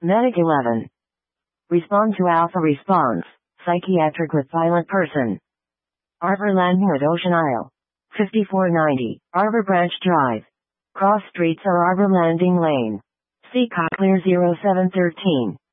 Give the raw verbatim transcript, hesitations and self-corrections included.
Medic eleven. Respond to Alpha Response, psychiatric with violent person. Arbor Landing at Ocean Isle. fifty-four ninety, Arbor Branch Drive. Cross streets are Arbor Landing Lane. C. Cochlear zero seven one three.